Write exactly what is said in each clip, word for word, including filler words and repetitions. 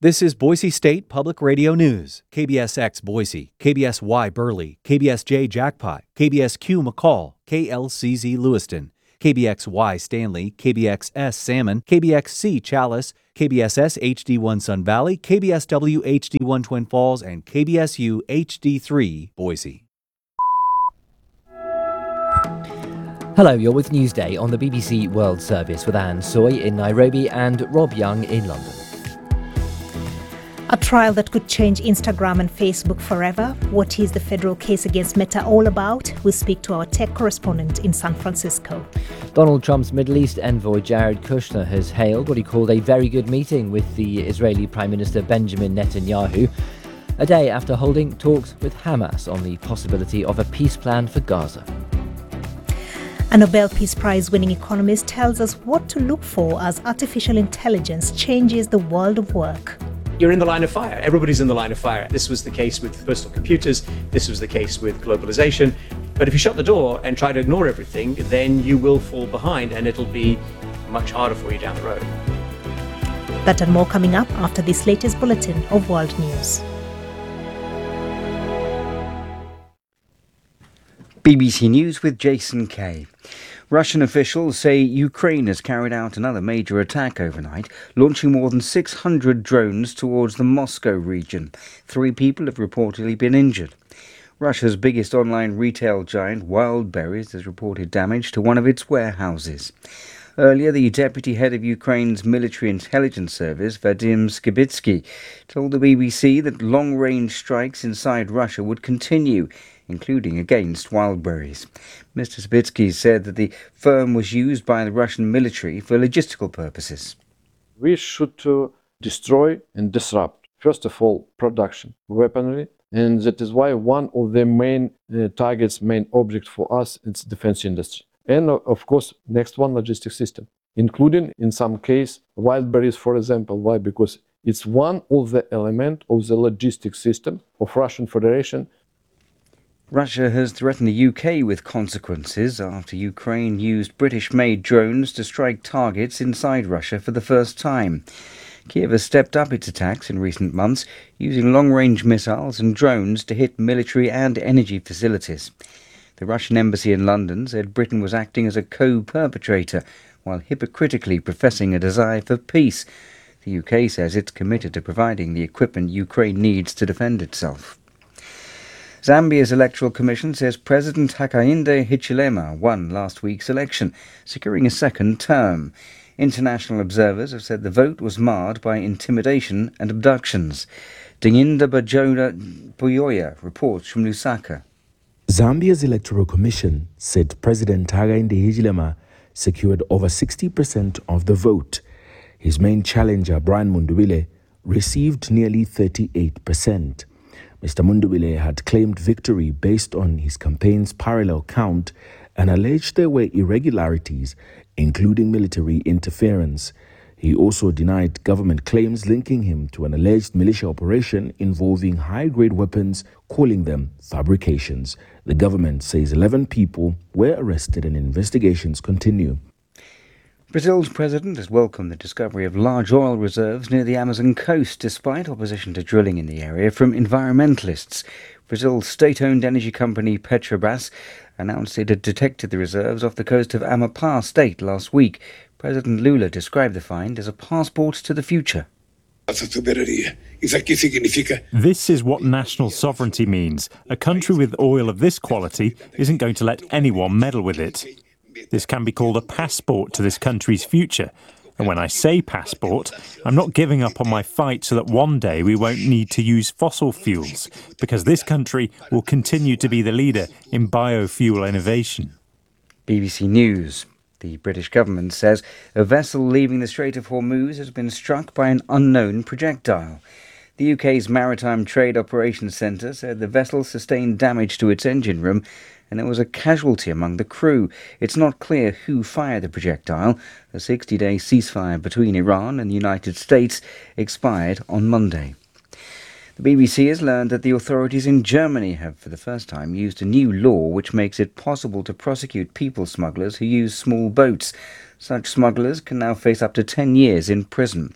This is Boise State Public Radio News. K B S X Boise, K B S Y Burley, K B S J Jackpot, K B S Q McCall, K L C Z Lewiston, K B X Y Stanley, K B X S Salmon, K B X C Chalice, K B S S H D one Sun Valley, K B S W H D one Twin Falls, and K B S U H D three Boise. Hello, you're with Newsday on the B B C World Service with Anne Soy in Nairobi and Rob Young in London. A trial that could change Instagram and Facebook forever. What is the federal case against Meta all about? We'll speak to our tech correspondent in San Francisco. Donald Trump's Middle East envoy Jared Kushner has hailed what he called a very good meeting with the Israeli Prime Minister Benjamin Netanyahu, a day after holding talks with Hamas on the possibility of a peace plan for Gaza. A Nobel Peace Prize-winning economist tells us what to look for as artificial intelligence changes the world of work. You're in the line of fire. Everybody's in the line of fire. This was the case with personal computers. This was the case with globalization. But if you shut the door and try to ignore everything, then you will fall behind and it'll be much harder for you down the road. That and more coming up after this latest bulletin of World News. B B C News with Jason Kay. Russian officials say Ukraine has carried out another major attack overnight, launching more than six hundred drones towards the Moscow region. Three people have reportedly been injured. Russia's biggest online retail giant, Wildberries, has reported damage to one of its warehouses. Earlier, the deputy head of Ukraine's military intelligence service, Vadim Skibitsky, told the B B C that long-range strikes inside Russia would continue, including against Wildberries. Mister Skibitsky said that the firm was used by the Russian military for logistical purposes. We should uh, destroy and disrupt, first of all, production, weaponry, and that is why one of the main uh, targets, main object for us, is defense industry. And uh, of course, next one, logistic system, including in some case, Wildberries, for example. Why? Because it's one of the element of the logistic system of Russian Federation. Russia has threatened the U K with consequences after Ukraine used British-made drones to strike targets inside Russia for the first time. Kiev has stepped up its attacks in recent months, using long-range missiles and drones to hit military and energy facilities. The Russian embassy in London said Britain was acting as a co-perpetrator, while hypocritically professing a desire for peace. The U K says it's committed to providing the equipment Ukraine needs to defend itself. Zambia's Electoral Commission says President Hakainde Hichilema won last week's election, securing a second term. International observers have said the vote was marred by intimidation and abductions. Dinginda Bajona Puyoya reports from Lusaka. Zambia's Electoral Commission said President Hakainde Hichilema secured over sixty percent of the vote. His main challenger, Brian Mundubile, received nearly thirty-eight percent. Mister Mundubile had claimed victory based on his campaign's parallel count and alleged there were irregularities, including military interference. He also denied government claims linking him to an alleged militia operation involving high-grade weapons, calling them fabrications. The government says eleven people were arrested and investigations continue. Brazil's president has welcomed the discovery of large oil reserves near the Amazon coast, despite opposition to drilling in the area from environmentalists. Brazil's state-owned energy company Petrobras announced it had detected the reserves off the coast of Amapá state last week. President Lula described the find as a passport to the future. This is what national sovereignty means. A country with oil of this quality isn't going to let anyone meddle with it. This can be called a passport to this country's future. And when I say passport, I'm not giving up on my fight so that one day we won't need to use fossil fuels, because this country will continue to be the leader in biofuel innovation. B B C News. The British government says a vessel leaving the Strait of Hormuz has been struck by an unknown projectile. The U K's Maritime Trade Operations Centre said the vessel sustained damage to its engine room and there was a casualty among the crew. It's not clear who fired the projectile. A sixty-day ceasefire between Iran and the United States expired on Monday. The B B C has learned that the authorities in Germany have for the first time used a new law which makes it possible to prosecute people smugglers who use small boats. Such smugglers can now face up to ten years in prison.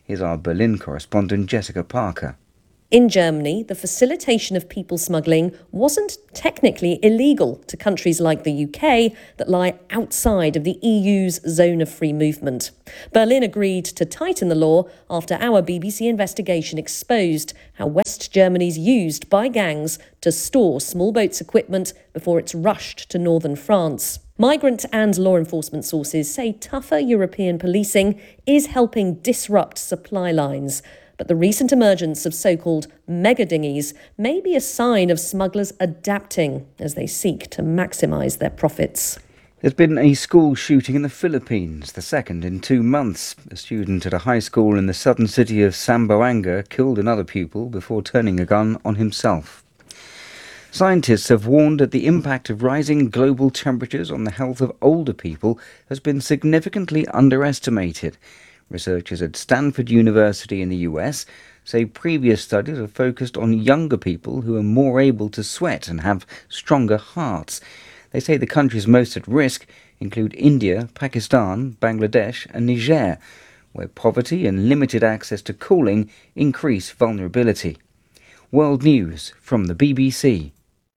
Here's our Berlin correspondent Jessica Parker. In Germany, the facilitation of people smuggling wasn't technically illegal to countries like the U K that lie outside of the E U's zone of free movement. Berlin agreed to tighten the law after our B B C investigation exposed how West Germany's used by gangs to store small boats' equipment before it's rushed to northern France. Migrant and law enforcement sources say tougher European policing is helping disrupt supply lines. But the recent emergence of so-called mega dinghies may be a sign of smugglers adapting as they seek to maximise their profits. There's been a school shooting in the Philippines, the second in two months. A student at a high school in the southern city of Zamboanga killed another pupil before turning a gun on himself. Scientists have warned that the impact of rising global temperatures on the health of older people has been significantly underestimated. Researchers at Stanford University in the U S say previous studies have focused on younger people who are more able to sweat and have stronger hearts. They say the countries most at risk include India, Pakistan, Bangladesh and Niger, where poverty and limited access to cooling increase vulnerability. World News from the B B C.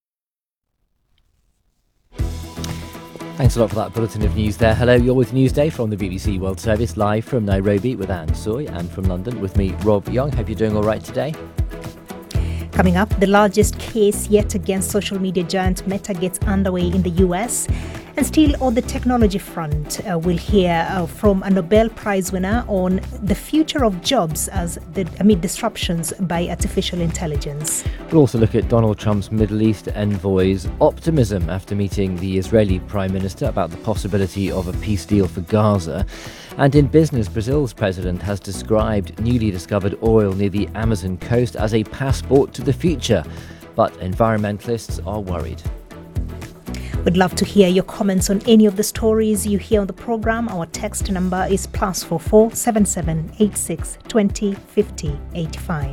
Thanks a lot for that bulletin of news there. Hello, you're with Newsday from the B B C World Service, live from Nairobi with Anne Soy, and from London with me, Rob Young. Hope you're doing all right today. Coming up, the largest case yet against social media giant Meta gets underway in the U S. And still on the technology front, uh, we'll hear uh, from a Nobel Prize winner on the future of jobs as the, amid disruptions by artificial intelligence. We'll also look at Donald Trump's Middle East envoy's optimism after meeting the Israeli Prime Minister about the possibility of a peace deal for Gaza. And in business, Brazil's president has described newly discovered oil near the Amazon coast as a passport to the future. But environmentalists are worried. We'd love to hear your comments on any of the stories you hear on the programme. Our text number is plus four four seven seven eight six twenty fifty eighty-five.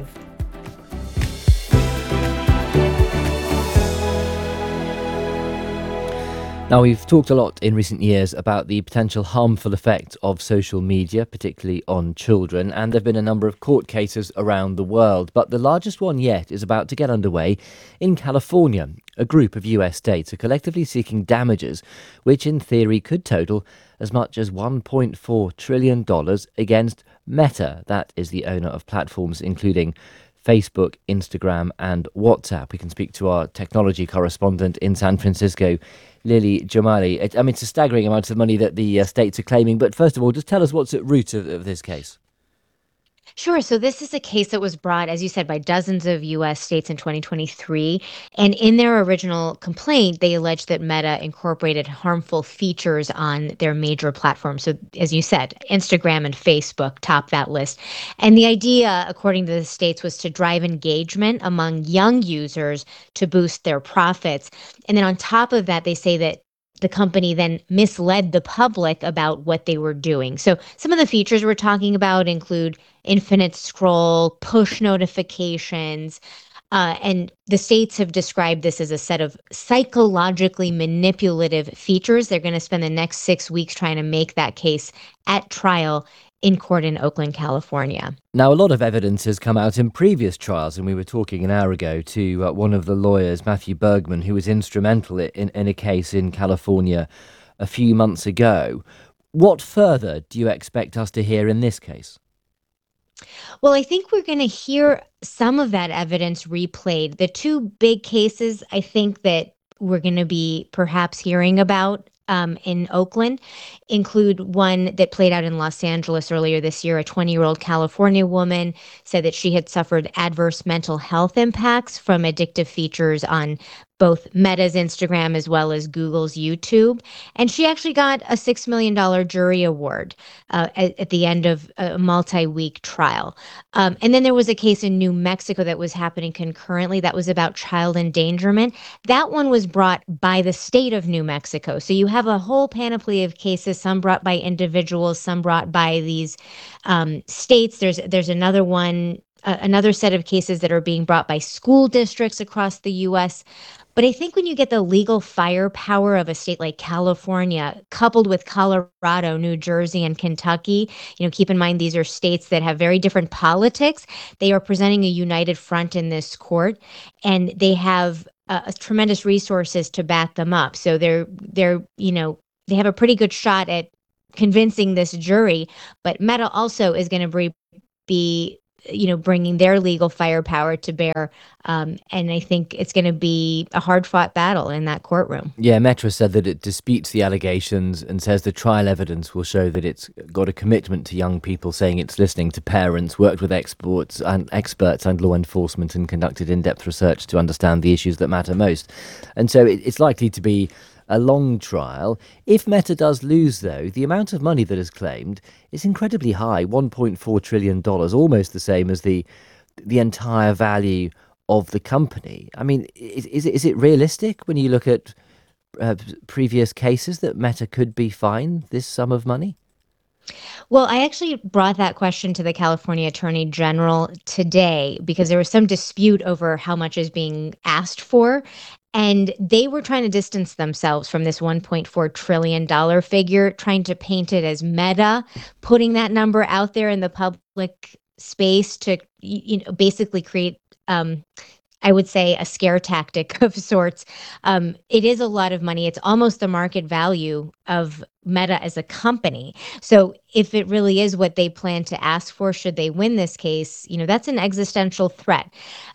Now, we've talked a lot in recent years about the potential harmful effect of social media, particularly on children, and there have been a number of court cases around the world. But the largest one yet is about to get underway in California. A group of U S states are collectively seeking damages, which in theory could total as much as one point four trillion dollars against Meta. That is the owner of platforms including Facebook, Instagram and WhatsApp. We can speak to our technology correspondent in San Francisco, Lily Jamali. I mean, it's a staggering amount of money that the uh, states are claiming. But first of all, just tell us what's at root of, of this case. Sure. So this is a case that was brought, as you said, by dozens of U S states in twenty twenty-three. And in their original complaint, they alleged that Meta incorporated harmful features on their major platforms. So as you said, Instagram and Facebook top that list. And the idea, according to the states, was to drive engagement among young users to boost their profits. And then on top of that, they say that the company then misled the public about what they were doing. So some of the features we're talking about include infinite scroll, push notifications, uh, and the states have described this as a set of psychologically manipulative features. They're going to spend the next six weeks trying to make that case at trial in court in Oakland, California. Now, a lot of evidence has come out in previous trials, and we were talking an hour ago to uh, one of the lawyers, Matthew Bergman, who was instrumental in, in a case in California a few months ago. What further do you expect us to hear in this case? Well, I think we're going to hear some of that evidence replayed. The two big cases I think that we're going to be perhaps hearing about Um, in Oakland include one that played out in Los Angeles earlier this year. A twenty-year-old California woman said that she had suffered adverse mental health impacts from addictive features on both Meta's Instagram as well as Google's YouTube. And she actually got a six million dollars jury award uh, at, at the end of a multi-week trial. Um, and then there was a case in New Mexico that was happening concurrently that was about child endangerment. That one was brought by the state of New Mexico. So you have a whole panoply of cases, some brought by individuals, some brought by these um, states. There's there's another one uh, another set of cases that are being brought by school districts across the U S. But I think when you get the legal firepower of a state like California, coupled with Colorado, New Jersey, and Kentucky, you know, keep in mind these are states that have very different politics. They are presenting a united front in this court, and they have uh, tremendous resources to back them up. So they're they're you know they have a pretty good shot at convincing this jury. But Meta also is going to be be you know, bringing their legal firepower to bear. Um, and I think it's going to be a hard-fought battle in that courtroom. Yeah, Meta said that it disputes the allegations and says the trial evidence will show that it's got a commitment to young people, saying it's listening to parents, worked with experts and experts and law enforcement, and conducted in-depth research to understand the issues that matter most. And so it, it's likely to be a long trial. If Meta does lose, though, the amount of money that is claimed is incredibly high, one point four trillion dollars, almost the same as the the entire value of the company. I mean, is, is, it, is it realistic when you look at uh, previous cases that Meta could be fined this sum of money? Well, I actually brought that question to the California Attorney General today because there was some dispute over how much is being asked for. And they were trying to distance themselves from this one point four trillion dollars figure, trying to paint it as Meta, putting that number out there in the public space to, you know, basically create, um, I would say, a scare tactic of sorts. Um, it is a lot of money. It's almost the market value of Meta as a company. So if it really is what they plan to ask for, should they win this case, you know, that's an existential threat.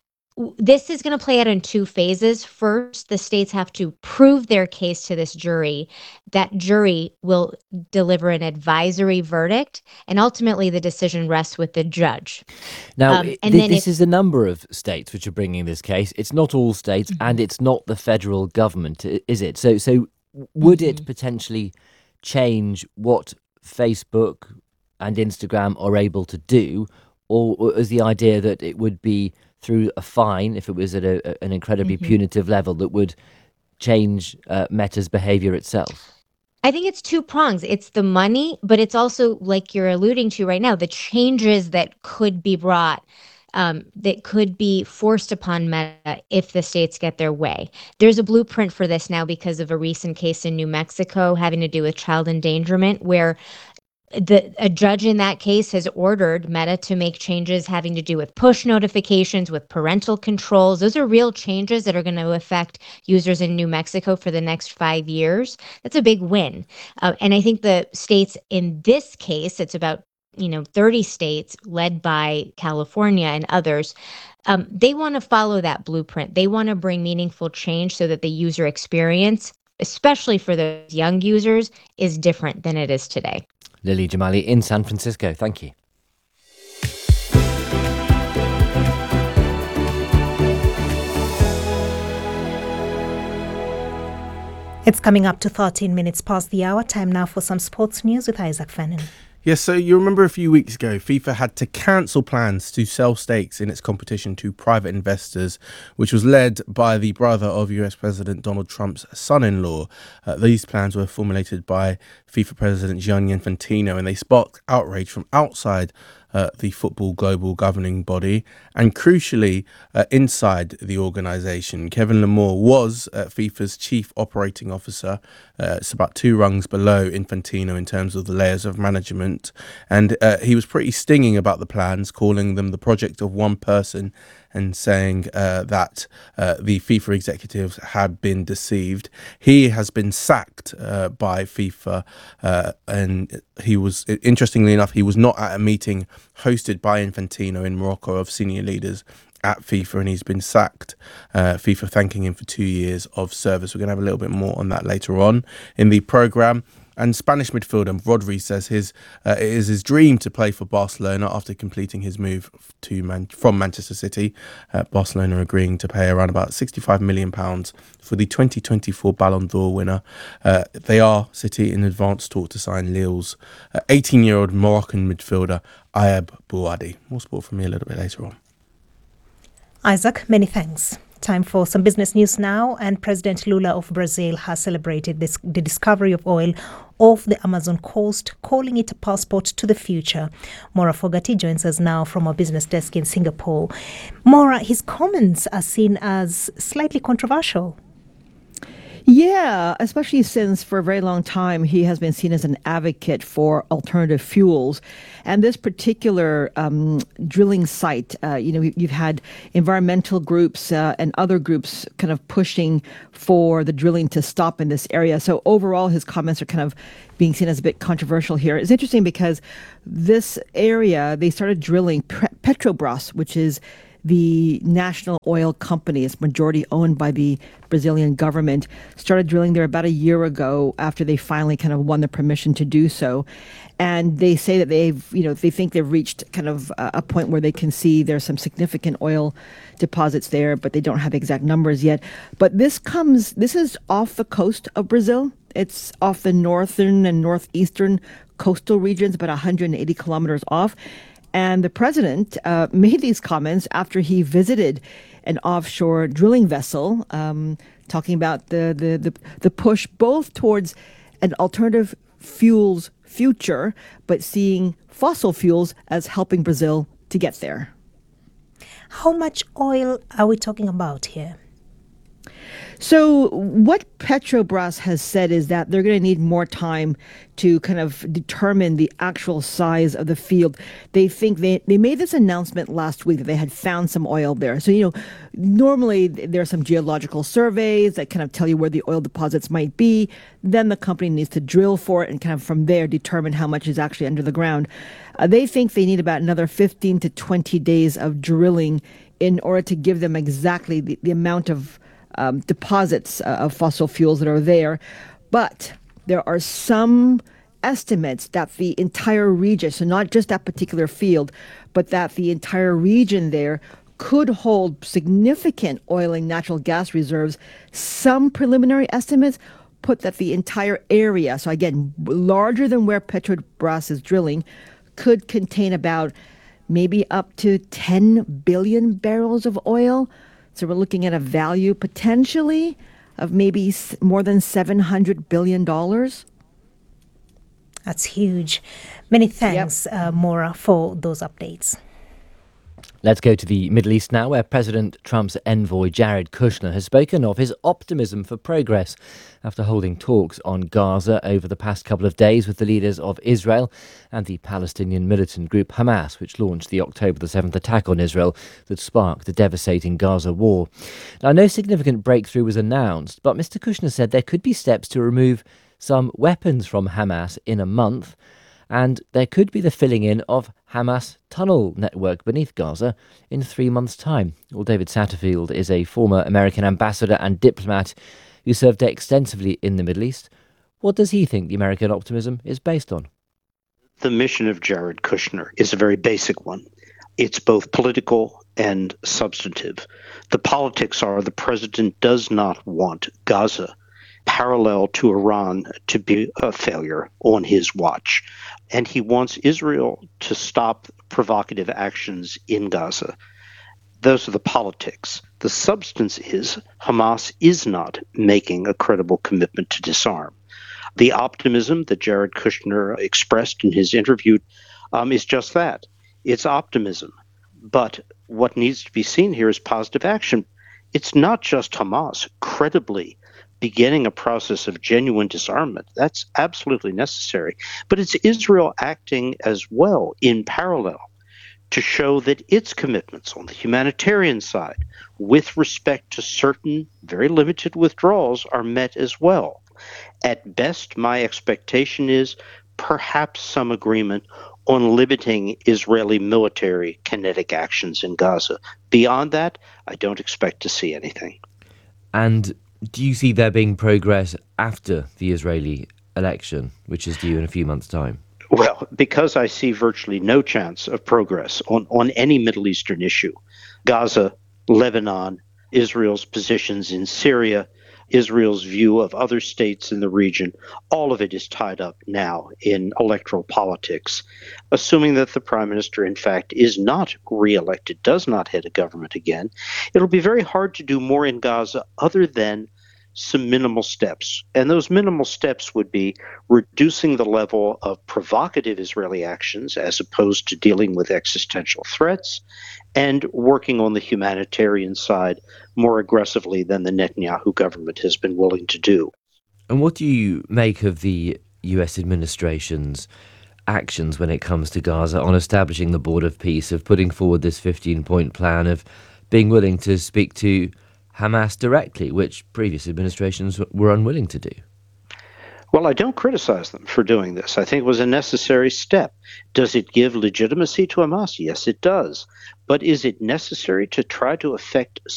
This is going to play out in two phases. First, the states have to prove their case to this jury. That jury will deliver an advisory verdict, and ultimately the decision rests with the judge. Now, um, and th- then this if, is a number of states which are bringing this case. It's not all states, mm-hmm. and it's not the federal government, is it? So, so would mm-hmm. it potentially change what Facebook and Instagram are able to do, or, or is the idea that it would be through a fine, if it was at a, an incredibly mm-hmm. punitive level, that would change uh, Meta's behavior itself? I think it's two prongs. It's the money, but it's also, like you're alluding to right now, the changes that could be brought, um, that could be forced upon Meta if the states get their way. There's a blueprint for this now because of a recent case in New Mexico having to do with child endangerment, where The, a judge in that case has ordered Meta to make changes having to do with push notifications, with parental controls. Those are real changes that are going to affect users in New Mexico for the next five years. That's a big win. Uh, and I think the states in this case, it's about, you know, thirty states led by California and others. Um, they want to follow that blueprint. They want to bring meaningful change so that the user experience, especially for those young users, is different than it is today. Lily Jamali in San Francisco. Thank you. It's coming up to thirteen minutes past the hour. Time now for some sports news with Isaac Fannin. Yes, so you remember a few weeks ago, FIFA had to cancel plans to sell stakes in its competition to private investors, which was led by the brother of U S President Donald Trump's son-in-law. Uh, these plans were formulated by FIFA President Gianni Infantino, and they sparked outrage from outside Uh, the football global governing body, and crucially uh, inside the organisation. Kevin Lamore was uh, FIFA's chief operating officer. Uh, it's about two rungs below Infantino in terms of the layers of management, and uh, he was pretty stinging about the plans, calling them the project of one person, and saying uh, that uh, the FIFA executives had been deceived. He has been sacked uh, by FIFA, uh, and he was, interestingly enough, he was not at a meeting hosted by Infantino in Morocco of senior leaders at FIFA, and he's been sacked. Uh, FIFA thanking him for two years of service. We're going to have a little bit more on that later on in the programme. And Spanish midfielder Rodri says his uh, it is his dream to play for Barcelona after completing his move to Man- from Manchester City. Uh, Barcelona agreeing to pay around about sixty-five million pounds for the twenty twenty-four Ballon d'Or winner. Uh, they are, City, in advanced talk to sign Lille's uh, eighteen-year-old Moroccan midfielder Ayeb Bouadi. More sport from me a little bit later on. Isaac, many thanks. Time for some business news now. And President Lula of Brazil has celebrated this, the discovery of oil off the Amazon coast, calling it a passport to the future. Maura Fogati joins us now from our business desk in Singapore. Maura, his comments are seen as slightly controversial. Yeah, especially since for a very long time he has been seen as an advocate for alternative fuels. And this particular um, drilling site, uh, you know, you've had environmental groups uh, and other groups kind of pushing for the drilling to stop in this area. So overall, his comments are kind of being seen as a bit controversial here. It's interesting because this area, they started drilling Petrobras, which is the national oil company. It's majority owned by the Brazilian government. Started drilling there about a year ago after they finally kind of won the permission to do so. And they say that they've, you know, they think they've reached kind of a point where they can see there's some significant oil deposits there, but they don't have exact numbers yet. But this comes, this is off the coast of Brazil. It's off the northern and northeastern coastal regions, about one hundred eighty kilometers off. And the president uh, made these comments after he visited an offshore drilling vessel, um, talking about the, the, the, the push both towards an alternative fuels future, but seeing fossil fuels as helping Brazil to get there. How much oil are we talking about here? So what Petrobras has said is that they're going to need more time to kind of determine the actual size of the field. They think they, they made this announcement last week that they had found some oil there. So, you know, normally there are some geological surveys that kind of tell you where the oil deposits might be. Then the company needs to drill for it and kind of from there determine how much is actually under the ground. Uh, they think they need about another fifteen to twenty days of drilling in order to give them exactly the, the amount of Um, deposits uh, of fossil fuels that are there. But there are some estimates that the entire region, so not just that particular field, but that the entire region there could hold significant oil and natural gas reserves. Some preliminary estimates put that the entire area, so again, larger than where Petrobras is drilling, could contain about maybe up to ten billion barrels of oil. So we're looking at a value potentially of maybe more than seven hundred billion dollars. That's huge. Many thanks, yep. uh, Maura, for those updates. Let's go to the Middle East now, where President Trump's envoy Jared Kushner has spoken of his optimism for progress after holding talks on Gaza over the past couple of days with the leaders of Israel and the Palestinian militant group Hamas, which launched the October the seventh attack on Israel that sparked the devastating Gaza war. Now, no significant breakthrough was announced, but Mister Kushner said there could be steps to remove some weapons from Hamas in a month, and there could be the filling in of Hamas tunnel network beneath Gaza in three months' time. Well, David Satterfield is a former American ambassador and diplomat who served extensively in the Middle East. What does he think the American optimism is based on? The mission of Jared Kushner is a very basic one. It's both political and substantive. The politics are the president does not want Gaza parallel to Iran to be a failure on his watch. And he wants Israel to stop provocative actions in Gaza. Those are the politics. The substance is Hamas is not making a credible commitment to disarm. The optimism that Jared Kushner expressed in his interview um, is just that. It's optimism. But what needs to be seen here is positive action. It's not just Hamas credibly beginning a process of genuine disarmament. That's absolutely necessary. But it's Israel acting as well in parallel to show that its commitments on the humanitarian side with respect to certain very limited withdrawals are met as well. At best, my expectation is perhaps some agreement on limiting Israeli military kinetic actions in Gaza. Beyond that, I don't expect to see anything. And do you see there being progress after the Israeli election, which is due in a few months' time? Well, because I see virtually no chance of progress on, on any Middle Eastern issue, Gaza, Lebanon, Israel's positions in Syria, Israel's view of other states in the region, all of it is tied up now in electoral politics. Assuming that the prime minister, in fact, is not reelected, does not head a government again, it'll be very hard to do more in Gaza other than some minimal steps. And those minimal steps would be reducing the level of provocative Israeli actions as opposed to dealing with existential threats, and working on the humanitarian side more aggressively than the Netanyahu government has been willing to do. And what do you make of the U S administration's actions when it comes to Gaza on establishing the board of peace, of putting forward this fifteen-point plan, of being willing to speak to Hamas directly, which previous administrations were unwilling to do? Well, I don't criticize them for doing this. I think it was a necessary step. Does it give legitimacy to Hamas? Yes, it does. But is it necessary to try to affect